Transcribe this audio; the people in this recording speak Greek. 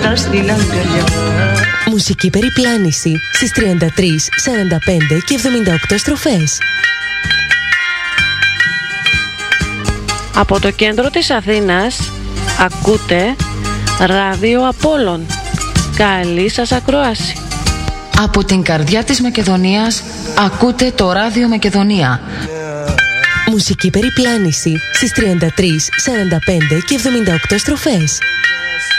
στην αγκαλιά. Μουσική περιπλάνηση στις 33, 45 και 78 στροφές. Από το κέντρο της Αθήνας ακούτε Ράδιο Απόλλων. Καλή σας ακρόαση. Από την καρδιά της Μακεδονίας ακούτε το Ράδιο Μακεδονία. Μουσική περιπλάνηση στις 33, 45 και 78 στροφές.